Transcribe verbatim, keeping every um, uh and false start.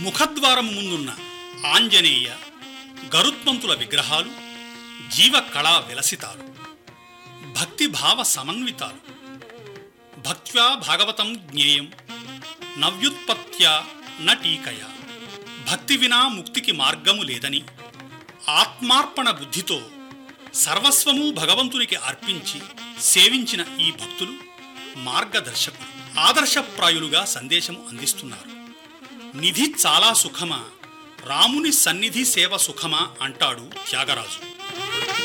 ముఖద్వారము ముందున్న ఆంజనేయ గరుత్మంతుల విగ్రహాలు జీవ కళా విలసితాలు, భక్తిభావ సమన్వితాలు. భక్త్యా భాగవతం జ్ఞేయం నవ్యుత్పత్త్యా న టీకయా. భక్తి వినా ముక్తికి మార్గము లేదని ఆత్మార్పణ బుద్ధితో సర్వస్వము భగవంతునికి అర్పించి సేవించిన ఈ భక్తులు మార్గదర్శకులు, ఆదర్శప్రాయులుగా సందేశము అందిస్తున్నారు. నిధి చాలా సుఖమా, రాముని సన్నిధి సేవ సుఖమా అంటాడు త్యాగరాజు.